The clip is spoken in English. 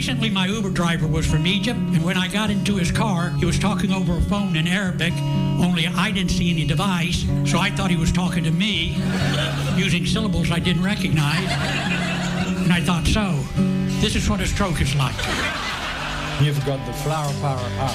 Recently, my Uber driver was from Egypt, and when I got into his car, he was talking over a phone in Arabic, only I didn't see any device, so I thought he was talking to me, using syllables I didn't recognize. And I thought, so, this is what a stroke is like. You've got the flower power